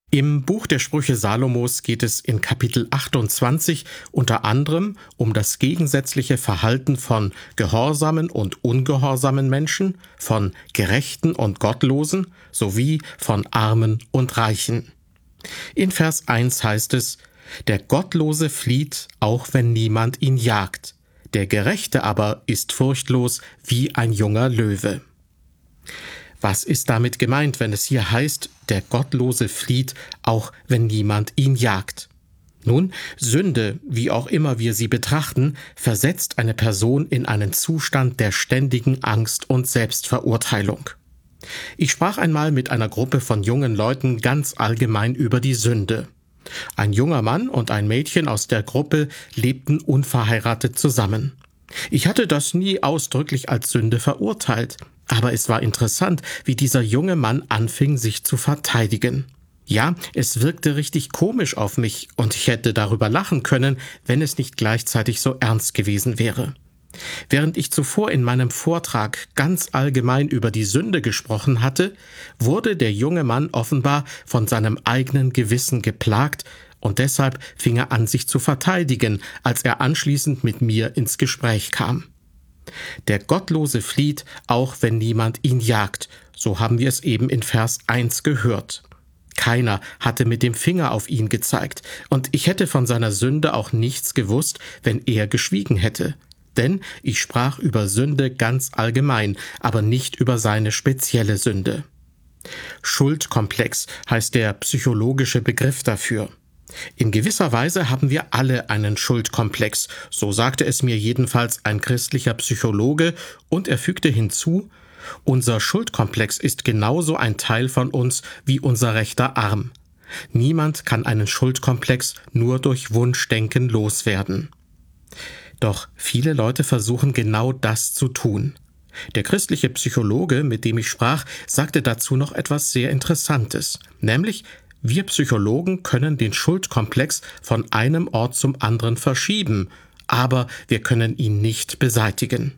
Im Buch der Sprüche Salomos geht es in Kapitel 28 unter anderem um das gegensätzliche Verhalten von gehorsamen und ungehorsamen Menschen, von Gerechten und Gottlosen sowie von Armen und Reichen. In Vers 1 heißt es: Der Gottlose flieht, auch wenn niemand ihn jagt. Der Gerechte aber ist furchtlos wie ein junger Löwe. Was ist damit gemeint, wenn es hier heißt, der Gottlose flieht, auch wenn niemand ihn jagt? Nun, Sünde, wie auch immer wir sie betrachten, versetzt eine Person in einen Zustand der ständigen Angst und Selbstverurteilung. Ich sprach einmal mit einer Gruppe von jungen Leuten ganz allgemein über die Sünde. Ein junger Mann und ein Mädchen aus der Gruppe lebten unverheiratet zusammen. Ich hatte das nie ausdrücklich als Sünde verurteilt, aber es war interessant, wie dieser junge Mann anfing, sich zu verteidigen. Ja, es wirkte richtig komisch auf mich und ich hätte darüber lachen können, wenn es nicht gleichzeitig so ernst gewesen wäre. Während ich zuvor in meinem Vortrag ganz allgemein über die Sünde gesprochen hatte, wurde der junge Mann offenbar von seinem eigenen Gewissen geplagt und deshalb fing er an, sich zu verteidigen, als er anschließend mit mir ins Gespräch kam. Der Gottlose flieht, auch wenn niemand ihn jagt, so haben wir es eben in Vers 1 gehört. Keiner hatte mit dem Finger auf ihn gezeigt, und ich hätte von seiner Sünde auch nichts gewusst, wenn er geschwiegen hätte. Denn ich sprach über Sünde ganz allgemein, aber nicht über seine spezielle Sünde. Schuldkomplex heißt der psychologische Begriff dafür. In gewisser Weise haben wir alle einen Schuldkomplex, so sagte es mir jedenfalls ein christlicher Psychologe, und er fügte hinzu: Unser Schuldkomplex ist genauso ein Teil von uns wie unser rechter Arm. Niemand kann einen Schuldkomplex nur durch Wunschdenken loswerden. Doch viele Leute versuchen genau das zu tun. Der christliche Psychologe, mit dem ich sprach, sagte dazu noch etwas sehr Interessantes, nämlich: Wir Psychologen können den Schuldkomplex von einem Ort zum anderen verschieben, aber wir können ihn nicht beseitigen.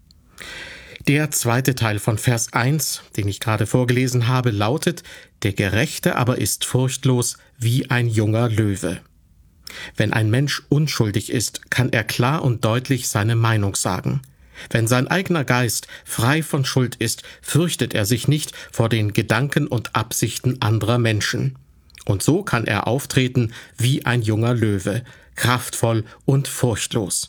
Der zweite Teil von Vers 1, den ich gerade vorgelesen habe, lautet: Der Gerechte aber ist furchtlos wie ein junger Löwe. Wenn ein Mensch unschuldig ist, kann er klar und deutlich seine Meinung sagen. Wenn sein eigener Geist frei von Schuld ist, fürchtet er sich nicht vor den Gedanken und Absichten anderer Menschen. Und so kann er auftreten wie ein junger Löwe, kraftvoll und furchtlos.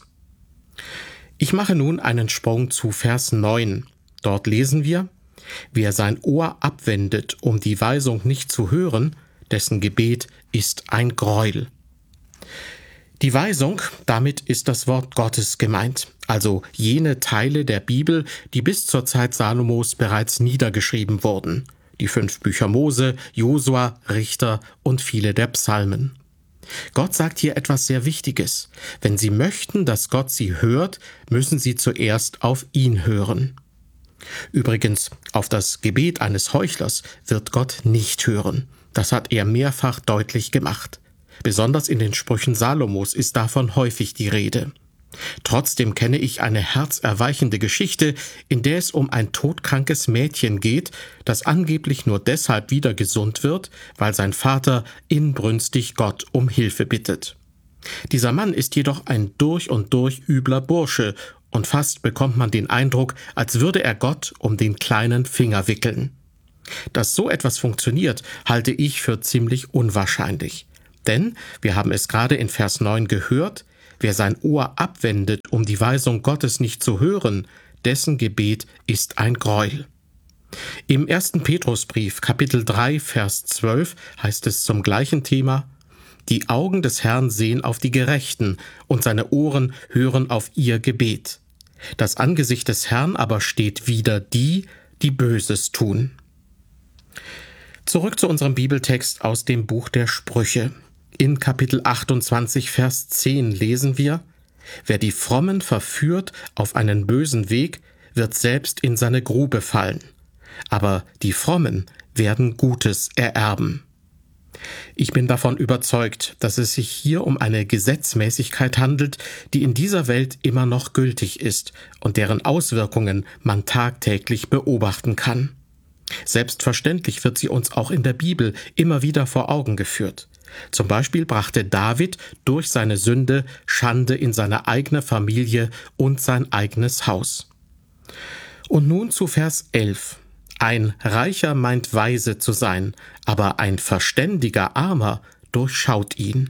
Ich mache nun einen Sprung zu Vers 9. Dort lesen wir: Wer sein Ohr abwendet, um die Weisung nicht zu hören, dessen Gebet ist ein Greuel. Die Weisung, damit ist das Wort Gottes gemeint, also jene Teile der Bibel, die bis zur Zeit Salomos bereits niedergeschrieben wurden. Die 5 Bücher Mose, Josua, Richter und viele der Psalmen. Gott sagt hier etwas sehr Wichtiges. Wenn Sie möchten, dass Gott Sie hört, müssen Sie zuerst auf ihn hören. Übrigens, auf das Gebet eines Heuchlers wird Gott nicht hören. Das hat er mehrfach deutlich gemacht. Besonders in den Sprüchen Salomos ist davon häufig die Rede. Trotzdem kenne ich eine herzerweichende Geschichte, in der es um ein todkrankes Mädchen geht, das angeblich nur deshalb wieder gesund wird, weil sein Vater inbrünstig Gott um Hilfe bittet. Dieser Mann ist jedoch ein durch und durch übler Bursche, und fast bekommt man den Eindruck, als würde er Gott um den kleinen Finger wickeln. Dass so etwas funktioniert, halte ich für ziemlich unwahrscheinlich. Denn, wir haben es gerade in Vers 9 gehört, wer sein Ohr abwendet, um die Weisung Gottes nicht zu hören, dessen Gebet ist ein Greuel. Im 1. Petrusbrief, Kapitel 3, Vers 12, heißt es zum gleichen Thema: Die Augen des Herrn sehen auf die Gerechten, und seine Ohren hören auf ihr Gebet. Das Angesicht des Herrn aber steht wider die, die Böses tun. Zurück zu unserem Bibeltext aus dem Buch der Sprüche. In Kapitel 28, Vers 10 lesen wir: Wer die Frommen verführt auf einen bösen Weg, wird selbst in seine Grube fallen. Aber die Frommen werden Gutes ererben. Ich bin davon überzeugt, dass es sich hier um eine Gesetzmäßigkeit handelt, die in dieser Welt immer noch gültig ist und deren Auswirkungen man tagtäglich beobachten kann. Selbstverständlich wird sie uns auch in der Bibel immer wieder vor Augen geführt. Zum Beispiel brachte David durch seine Sünde Schande in seine eigene Familie und sein eigenes Haus. Und nun zu Vers 11. Ein Reicher meint weise zu sein, aber ein verständiger Armer durchschaut ihn.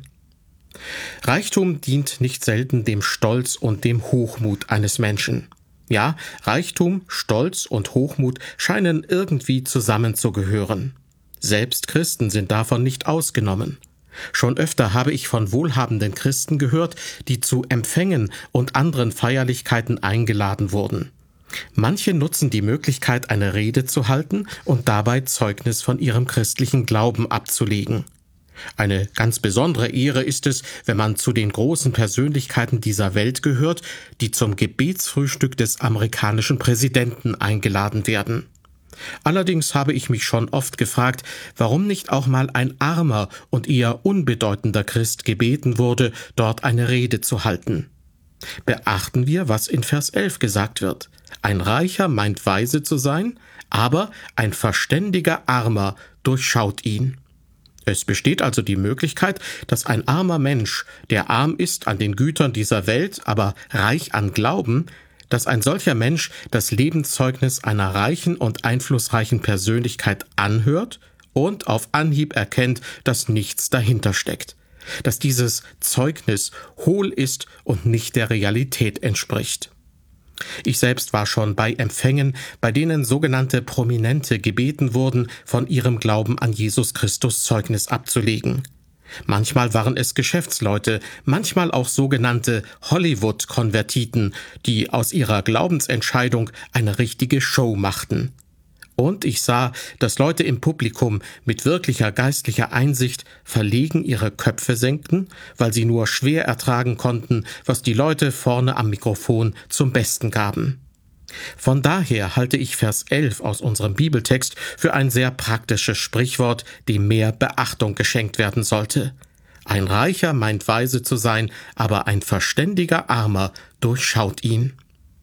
Reichtum dient nicht selten dem Stolz und dem Hochmut eines Menschen. Ja, Reichtum, Stolz und Hochmut scheinen irgendwie zusammenzugehören. Selbst Christen sind davon nicht ausgenommen. Schon öfter habe ich von wohlhabenden Christen gehört, die zu Empfängen und anderen Feierlichkeiten eingeladen wurden. Manche nutzen die Möglichkeit, eine Rede zu halten und dabei Zeugnis von ihrem christlichen Glauben abzulegen. Eine ganz besondere Ehre ist es, wenn man zu den großen Persönlichkeiten dieser Welt gehört, die zum Gebetsfrühstück des amerikanischen Präsidenten eingeladen werden. Allerdings habe ich mich schon oft gefragt, warum nicht auch mal ein armer und eher unbedeutender Christ gebeten wurde, dort eine Rede zu halten. Beachten wir, was in Vers 11 gesagt wird. Ein Reicher meint weise zu sein, aber ein verständiger Armer durchschaut ihn. Es besteht also die Möglichkeit, dass ein armer Mensch, der arm ist an den Gütern dieser Welt, aber reich an Glauben, dass ein solcher Mensch das Lebenszeugnis einer reichen und einflussreichen Persönlichkeit anhört und auf Anhieb erkennt, dass nichts dahinter steckt, dass dieses Zeugnis hohl ist und nicht der Realität entspricht. Ich selbst war schon bei Empfängen, bei denen sogenannte Prominente gebeten wurden, von ihrem Glauben an Jesus Christus Zeugnis abzulegen. Manchmal waren es Geschäftsleute, manchmal auch sogenannte Hollywood-Konvertiten, die aus ihrer Glaubensentscheidung eine richtige Show machten. Und ich sah, dass Leute im Publikum mit wirklicher geistlicher Einsicht verlegen ihre Köpfe senkten, weil sie nur schwer ertragen konnten, was die Leute vorne am Mikrofon zum Besten gaben. Von daher halte ich Vers 11 aus unserem Bibeltext für ein sehr praktisches Sprichwort, dem mehr Beachtung geschenkt werden sollte. Ein Reicher meint weise zu sein, aber ein verständiger Armer durchschaut ihn.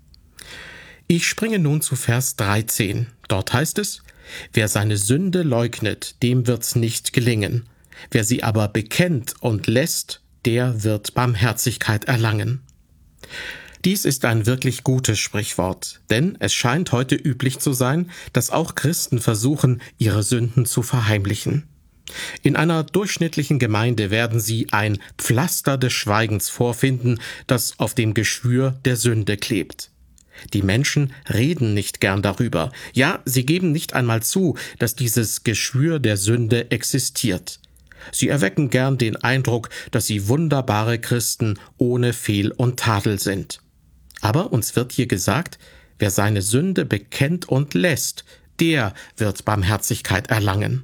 Ich springe nun zu Vers 13. Dort heißt es: Wer seine Sünde leugnet, dem wird's nicht gelingen. Wer sie aber bekennt und lässt, der wird Barmherzigkeit erlangen. Dies ist ein wirklich gutes Sprichwort, denn es scheint heute üblich zu sein, dass auch Christen versuchen, ihre Sünden zu verheimlichen. In einer durchschnittlichen Gemeinde werden sie ein Pflaster des Schweigens vorfinden, das auf dem Geschwür der Sünde klebt. Die Menschen reden nicht gern darüber. Ja, sie geben nicht einmal zu, dass dieses Geschwür der Sünde existiert. Sie erwecken gern den Eindruck, dass sie wunderbare Christen ohne Fehl und Tadel sind. Aber uns wird hier gesagt, wer seine Sünde bekennt und lässt, der wird Barmherzigkeit erlangen.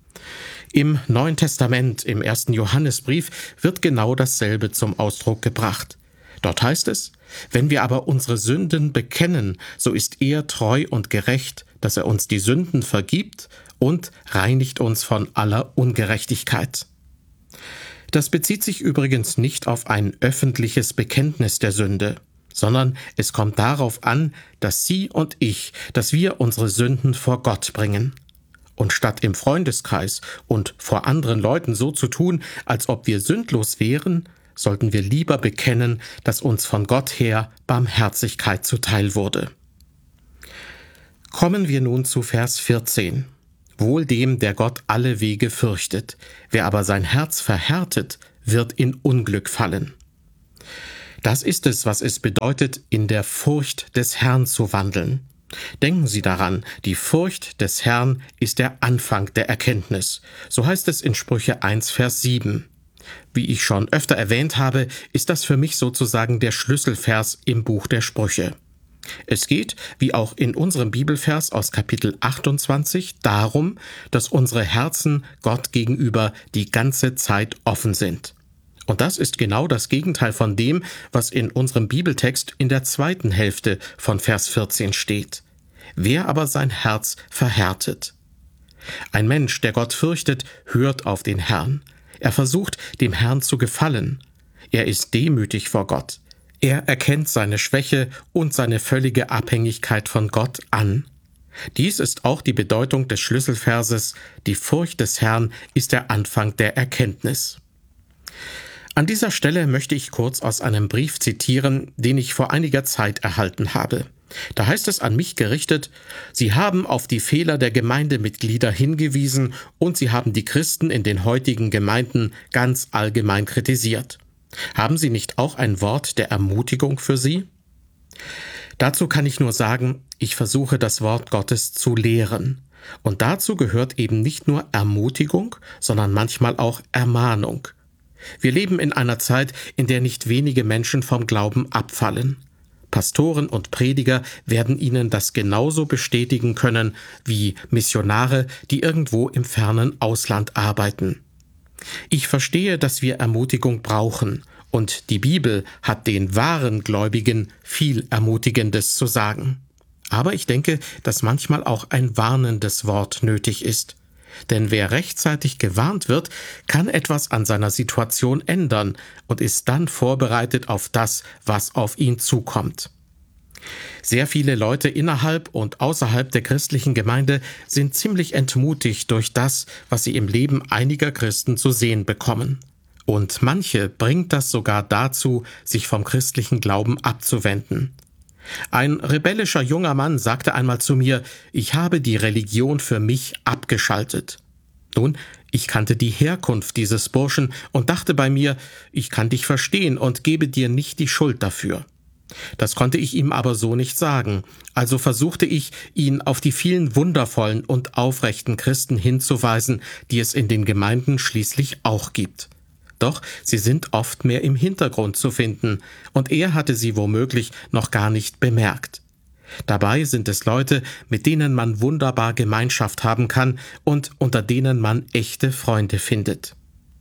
Im Neuen Testament, im 1. Johannesbrief, wird genau dasselbe zum Ausdruck gebracht. Dort heißt es: Wenn wir aber unsere Sünden bekennen, so ist er treu und gerecht, dass er uns die Sünden vergibt und reinigt uns von aller Ungerechtigkeit. Das bezieht sich übrigens nicht auf ein öffentliches Bekenntnis der Sünde, sondern es kommt darauf an, dass Sie und ich, dass wir unsere Sünden vor Gott bringen. Und statt im Freundeskreis und vor anderen Leuten so zu tun, als ob wir sündlos wären, sollten wir lieber bekennen, dass uns von Gott her Barmherzigkeit zuteil wurde. Kommen wir nun zu Vers 14. Wohl dem, der Gott alle Wege fürchtet, wer aber sein Herz verhärtet, wird in Unglück fallen. Das ist es, was es bedeutet, in der Furcht des Herrn zu wandeln. Denken Sie daran, die Furcht des Herrn ist der Anfang der Erkenntnis. So heißt es in Sprüche 1, Vers 7. Wie ich schon öfter erwähnt habe, ist das für mich sozusagen der Schlüsselvers im Buch der Sprüche. Es geht, wie auch in unserem Bibelvers aus Kapitel 28, darum, dass unsere Herzen Gott gegenüber die ganze Zeit offen sind. Und das ist genau das Gegenteil von dem, was in unserem Bibeltext in der zweiten Hälfte von Vers 14 steht. Wer aber sein Herz verhärtet. Ein Mensch, der Gott fürchtet, hört auf den Herrn. Er versucht, dem Herrn zu gefallen. Er ist demütig vor Gott. Er erkennt seine Schwäche und seine völlige Abhängigkeit von Gott an. Dies ist auch die Bedeutung des Schlüsselverses: Die Furcht des Herrn ist der Anfang der Erkenntnis. An dieser Stelle möchte ich kurz aus einem Brief zitieren, den ich vor einiger Zeit erhalten habe. Da heißt es an mich gerichtet: Sie haben auf die Fehler der Gemeindemitglieder hingewiesen und Sie haben die Christen in den heutigen Gemeinden ganz allgemein kritisiert. Haben Sie nicht auch ein Wort der Ermutigung für sie? Dazu kann ich nur sagen, ich versuche das Wort Gottes zu lehren. Und dazu gehört eben nicht nur Ermutigung, sondern manchmal auch Ermahnung. Wir leben in einer Zeit, in der nicht wenige Menschen vom Glauben abfallen. Pastoren und Prediger werden Ihnen das genauso bestätigen können wie Missionare, die irgendwo im fernen Ausland arbeiten. Ich verstehe, dass wir Ermutigung brauchen, und die Bibel hat den wahren Gläubigen viel Ermutigendes zu sagen. Aber ich denke, dass manchmal auch ein warnendes Wort nötig ist. Denn wer rechtzeitig gewarnt wird, kann etwas an seiner Situation ändern und ist dann vorbereitet auf das, was auf ihn zukommt. Sehr viele Leute innerhalb und außerhalb der christlichen Gemeinde sind ziemlich entmutigt durch das, was sie im Leben einiger Christen zu sehen bekommen. Und manche bringt das sogar dazu, sich vom christlichen Glauben abzuwenden. Ein rebellischer junger Mann sagte einmal zu mir: Ich habe die Religion für mich abgeschaltet. Nun, ich kannte die Herkunft dieses Burschen und dachte bei mir, ich kann dich verstehen und gebe dir nicht die Schuld dafür. Das konnte ich ihm aber so nicht sagen, also versuchte ich, ihn auf die vielen wundervollen und aufrechten Christen hinzuweisen, die es in den Gemeinden schließlich auch gibt. Doch sie sind oft mehr im Hintergrund zu finden, und er hatte sie womöglich noch gar nicht bemerkt. Dabei sind es Leute, mit denen man wunderbar Gemeinschaft haben kann und unter denen man echte Freunde findet.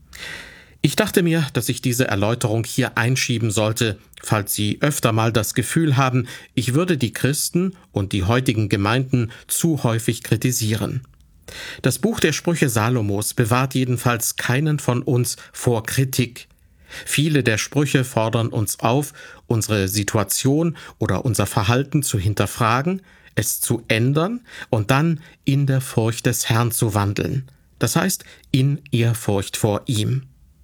Ich dachte mir, dass ich diese Erläuterung hier einschieben sollte, falls Sie öfter mal das Gefühl haben, ich würde die Christen und die heutigen Gemeinden zu häufig kritisieren. Das Buch der Sprüche Salomos bewahrt jedenfalls keinen von uns vor Kritik. Viele der Sprüche fordern uns auf, unsere Situation oder unser Verhalten zu hinterfragen, es zu ändern und dann in der Furcht des Herrn zu wandeln. Das heißt, in Ehrfurcht vor ihm.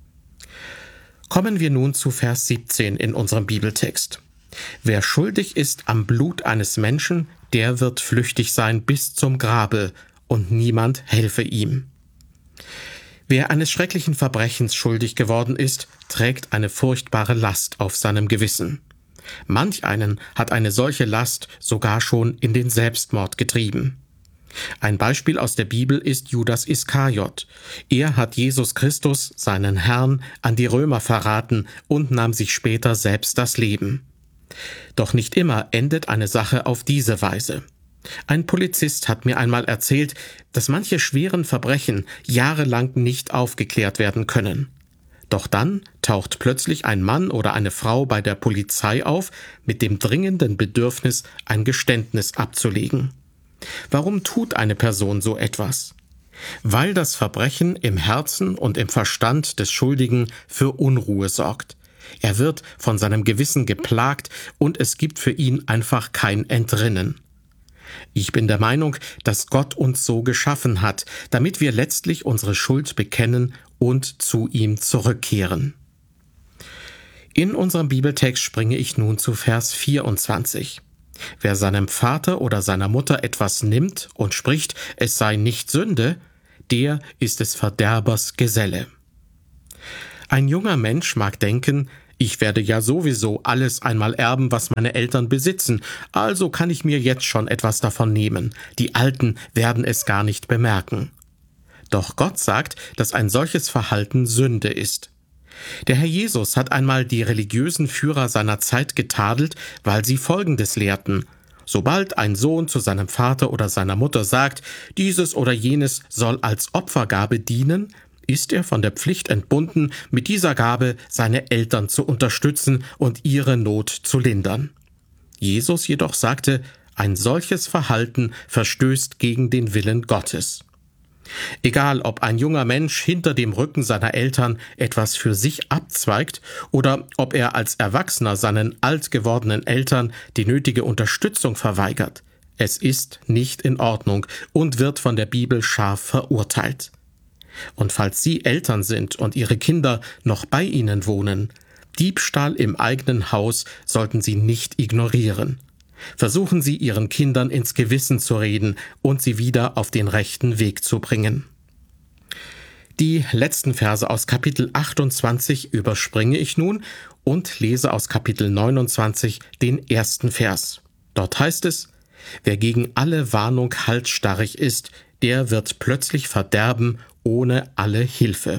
Kommen wir nun zu Vers 17 in unserem Bibeltext. Wer schuldig ist am Blut eines Menschen, der wird flüchtig sein bis zum Grabe, und niemand helfe ihm. Wer eines schrecklichen Verbrechens schuldig geworden ist, trägt eine furchtbare Last auf seinem Gewissen. Manch einen hat eine solche Last sogar schon in den Selbstmord getrieben. Ein Beispiel aus der Bibel ist Judas Iskariot. Er hat Jesus Christus, seinen Herrn, an die Römer verraten und nahm sich später selbst das Leben. Doch nicht immer endet eine Sache auf diese Weise. Ein Polizist hat mir einmal erzählt, dass manche schweren Verbrechen jahrelang nicht aufgeklärt werden können. Doch dann taucht plötzlich ein Mann oder eine Frau bei der Polizei auf, mit dem dringenden Bedürfnis, ein Geständnis abzulegen. Warum tut eine Person so etwas? Weil das Verbrechen im Herzen und im Verstand des Schuldigen für Unruhe sorgt. Er wird von seinem Gewissen geplagt und es gibt für ihn einfach kein Entrinnen. Ich bin der Meinung, dass Gott uns so geschaffen hat, damit wir letztlich unsere Schuld bekennen und zu ihm zurückkehren. In unserem Bibeltext springe ich nun zu Vers 24. Wer seinem Vater oder seiner Mutter etwas nimmt und spricht, es sei nicht Sünde, der ist des Verderbers Geselle. Ein junger Mensch mag denken, ich werde ja sowieso alles einmal erben, was meine Eltern besitzen, also kann ich mir jetzt schon etwas davon nehmen. Die Alten werden es gar nicht bemerken. Doch Gott sagt, dass ein solches Verhalten Sünde ist. Der Herr Jesus hat einmal die religiösen Führer seiner Zeit getadelt, weil sie Folgendes lehrten: Sobald ein Sohn zu seinem Vater oder seiner Mutter sagt, dieses oder jenes soll als Opfergabe dienen, ist er von der Pflicht entbunden, mit dieser Gabe seine Eltern zu unterstützen und ihre Not zu lindern. Jesus jedoch sagte, ein solches Verhalten verstößt gegen den Willen Gottes. Egal, ob ein junger Mensch hinter dem Rücken seiner Eltern etwas für sich abzweigt oder ob er als Erwachsener seinen alt gewordenen Eltern die nötige Unterstützung verweigert, Es ist nicht in Ordnung und wird von der Bibel scharf verurteilt. Und falls Sie Eltern sind und Ihre Kinder noch bei Ihnen wohnen, Diebstahl im eigenen Haus sollten Sie nicht ignorieren. Versuchen Sie, Ihren Kindern ins Gewissen zu reden und sie wieder auf den rechten Weg zu bringen. Die letzten Verse aus Kapitel 28 überspringe ich nun und lese aus Kapitel 29 den ersten Vers. Dort heißt es: Wer gegen alle Warnung halsstarrig ist, der wird plötzlich verderben ohne alle Hilfe.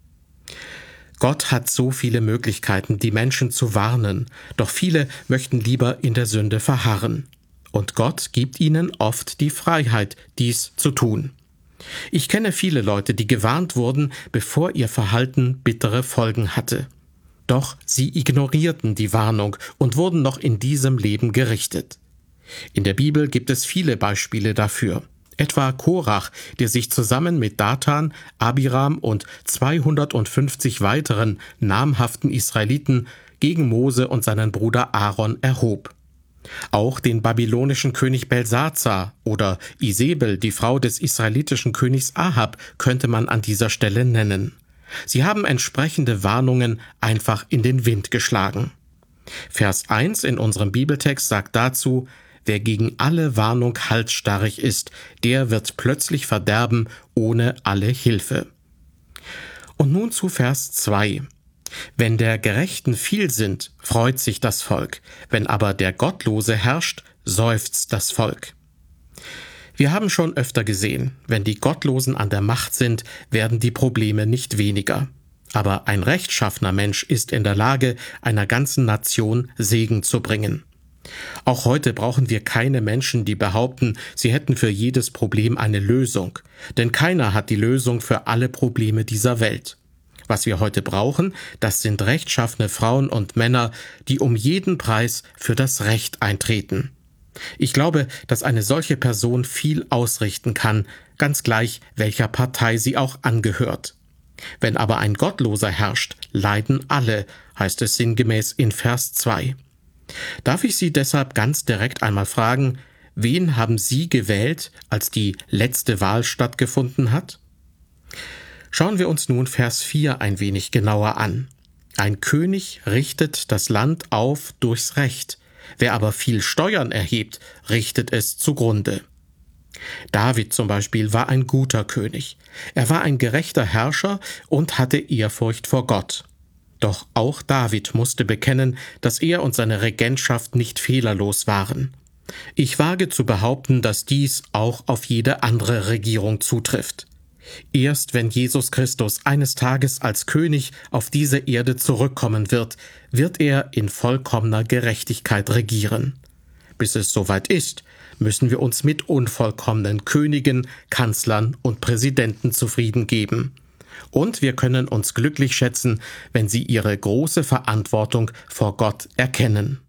Gott hat so viele Möglichkeiten, die Menschen zu warnen, doch viele möchten lieber in der Sünde verharren. Und Gott gibt ihnen oft die Freiheit, dies zu tun. Ich kenne viele Leute, die gewarnt wurden, bevor ihr Verhalten bittere Folgen hatte. Doch sie ignorierten die Warnung und wurden noch in diesem Leben gerichtet. In der Bibel gibt es viele Beispiele dafür. Etwa Korach, der sich zusammen mit Datan, Abiram und 250 weiteren namhaften Israeliten gegen Mose und seinen Bruder Aaron erhob. Auch den babylonischen König Belsazar oder Isebel, die Frau des israelitischen Königs Ahab, könnte man an dieser Stelle nennen. Sie haben entsprechende Warnungen einfach in den Wind geschlagen. Vers 1 in unserem Bibeltext sagt dazu: Wer gegen alle Warnung halsstarrig ist, der wird plötzlich verderben ohne alle Hilfe. Und nun zu Vers 2. Wenn der Gerechten viel sind, freut sich das Volk, wenn aber der Gottlose herrscht, seufzt das Volk. Wir haben schon öfter gesehen, wenn die Gottlosen an der Macht sind, werden die Probleme nicht weniger. Aber ein rechtschaffener Mensch ist in der Lage, einer ganzen Nation Segen zu bringen. Auch heute brauchen wir keine Menschen, die behaupten, sie hätten für jedes Problem eine Lösung. Denn keiner hat die Lösung für alle Probleme dieser Welt. Was wir heute brauchen, das sind rechtschaffene Frauen und Männer, die um jeden Preis für das Recht eintreten. Ich glaube, dass eine solche Person viel ausrichten kann, ganz gleich, welcher Partei sie auch angehört. Wenn aber ein Gottloser herrscht, leiden alle, heißt es sinngemäß in Vers 2. Darf ich Sie deshalb ganz direkt einmal fragen, wen haben Sie gewählt, als die letzte Wahl stattgefunden hat? Schauen wir uns nun Vers 4 ein wenig genauer an. Ein König richtet das Land auf durchs Recht, wer aber viel Steuern erhebt, richtet es zugrunde. David zum Beispiel war ein guter König. Er war ein gerechter Herrscher und hatte Ehrfurcht vor Gott. Doch auch David musste bekennen, dass er und seine Regentschaft nicht fehlerlos waren. Ich wage zu behaupten, dass dies auch auf jede andere Regierung zutrifft. Erst wenn Jesus Christus eines Tages als König auf diese Erde zurückkommen wird, wird er in vollkommener Gerechtigkeit regieren. Bis es soweit ist, müssen wir uns mit unvollkommenen Königen, Kanzlern und Präsidenten zufrieden geben. Und wir können uns glücklich schätzen, wenn sie ihre große Verantwortung vor Gott erkennen.